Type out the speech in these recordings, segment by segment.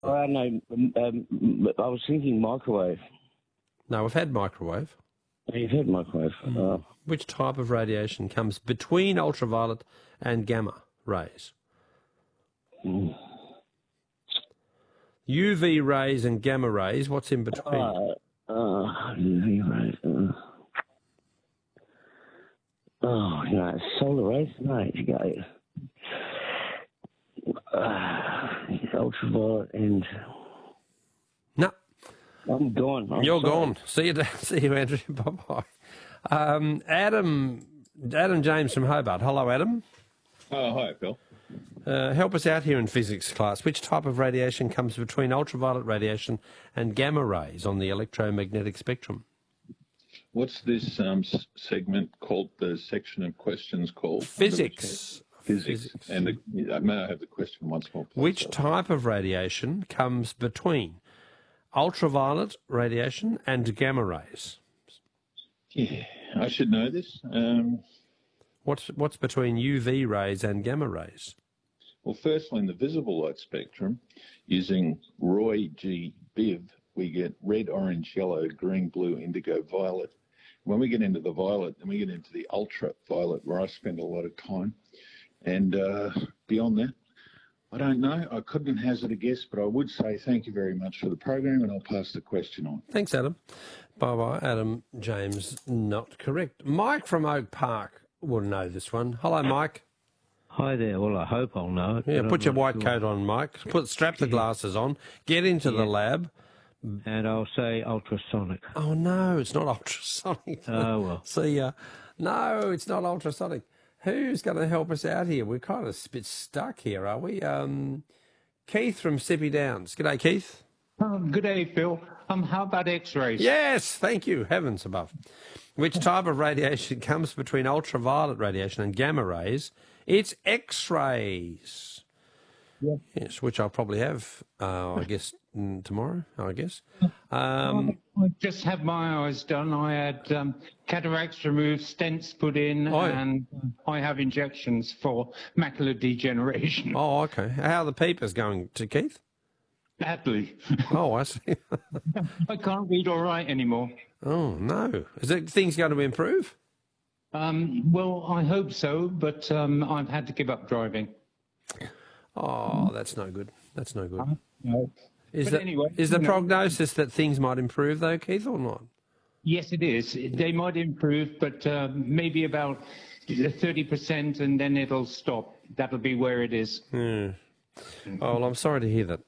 I know. I was thinking microwave. No, we've had microwave. You've had microwave. Which type of radiation comes between ultraviolet and gamma rays? UV rays and gamma rays, what's in between? UV rays. Solar rays? No, you go. Ultraviolet and... No. I'm gone. You're gone. See you, Andrew. Bye-bye. Adam James from Hobart. Hello, Adam. Oh, hi, Phil. Help us out here in physics class. Which type of radiation comes between ultraviolet radiation and gamma rays on the electromagnetic spectrum? What's this segment called, the section of questions called? Physics. Physics. And may I have the question once more, please? Which type of radiation comes between ultraviolet radiation and gamma rays? Yeah, I should know this. What's between UV rays and gamma rays? Well, firstly, in the visible light spectrum, using Roy G. Biv, we get red, orange, yellow, green, blue, indigo, violet. When we get into the violet, then we get into the ultraviolet, where I spend a lot of time. And beyond that, I don't know. I couldn't hazard a guess, but I would say thank you very much for the program, and I'll pass the question on. Thanks, Adam. Bye-bye. Adam James, not correct. Mike from Oak Park will know this one. Hello, Mike. Hi there. Well, I hope I'll know it. Yeah, put your white coat on, Mike. Strap the glasses on. Get into the lab. And I'll say ultrasonic. Oh, no, it's not ultrasonic. Oh, well. See ya. No, it's not ultrasonic. Who's going to help us out here? We're kind of a bit stuck here, are we? Keith from Sippy Downs. G'day, Keith. Good day, Phil. How about X-rays? Yes, thank you. Heavens above. Which type of radiation comes between ultraviolet radiation and gamma rays? It's X-rays. Yeah. Yes, which I'll probably have, I guess, tomorrow, I guess. I just had my eyes done. I had cataracts removed, stents put in, and I have injections for macular degeneration. Oh, okay. How are the peepers going to Keith? Badly. Oh, I see. I can't read all right anymore. Oh, no. Is it things going to improve? Well, I hope so, but I've had to give up driving. Oh, that's no good. That's no good. No. Is the prognosis that things might improve, though, Keith, or not? Yes, it is. They might improve, but maybe about 30%, and then it'll stop. That'll be where it is. Oh, well, I'm sorry to hear that.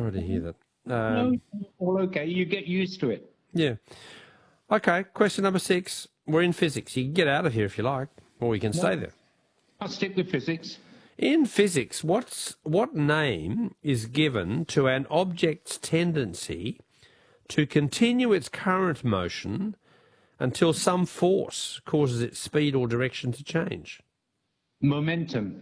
No, all okay. You get used to it. Yeah. Okay, question number 6. We're in physics. You can get out of here if you like, or we can stay there. I'll stick with physics. In physics, what name is given to an object's tendency to continue its current motion until some force causes its speed or direction to change? Momentum.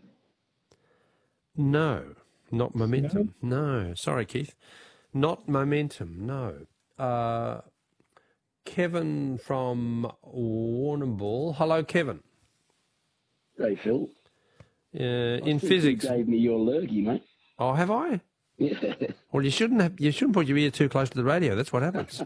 No, not momentum. No. Sorry, Keith. Not momentum, no. Kevin from Warrnambool. Hello, Kevin. Hey, Phil. In physics, you gave me your lurgy, mate. Oh, have I? Yeah. Well, you shouldn't put your ear too close to the radio. That's what happens.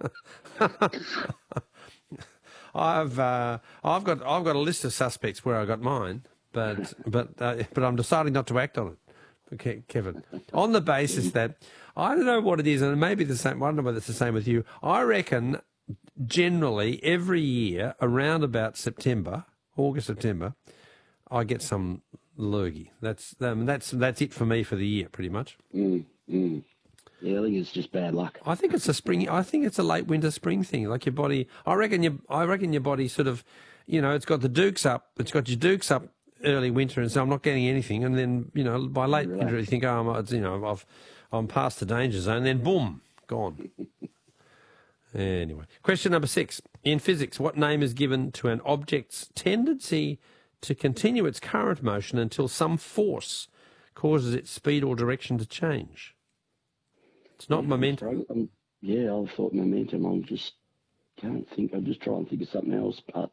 I've got a list of suspects where I got mine, but I'm deciding not to act on it. Okay, Kevin, on the basis that I don't know what it is, and it may be the same. I don't know whether it's the same with you. I reckon generally every year around about August, September, I get some lurgy. That's it for me for the year, pretty much. Yeah, I think it's just bad luck. I think it's a spring. I think it's a late winter spring thing. Like your body. I reckon your body sort of, it's got the dukes up. It's got your dukes up early winter, and so I'm not getting anything. And then by late winter you think, I'm past the danger zone. And then boom, gone. Anyway, question number 6. In physics, what name is given to an object's tendency to continue its current motion until some force causes its speed or direction to change? It's not momentum. I thought momentum. I'm just trying to think of something else, but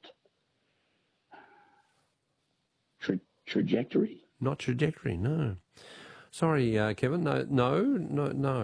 trajectory? Not trajectory, no. Sorry, Kevin. No.